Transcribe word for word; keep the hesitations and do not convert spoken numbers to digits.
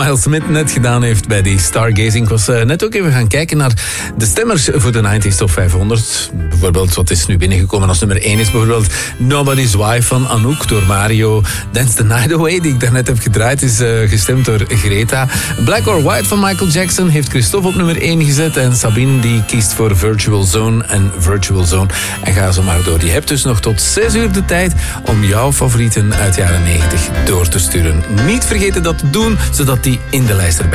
Miles Smith net gedaan heeft bij die Stargazing. Ik was uh, net ook even gaan kijken naar de stemmers voor de negentig Top vijfhonderd. Bijvoorbeeld, wat is nu binnengekomen als nummer één is bijvoorbeeld Nobody's Wife van Anouk door Mario. Dance the Night Away, die ik daarnet heb gedraaid, is uh, gestemd door Greta. Black or White van Michael Jackson heeft Christophe op nummer één gezet. En Sabine die kiest voor Virtual Zone en Virtual Zone. En ga zo maar door. Je hebt dus nog tot zes uur de tijd om jouw favorieten uit de jaren negentig door te sturen. Niet vergeten dat te doen, zodat die in de lijst erbij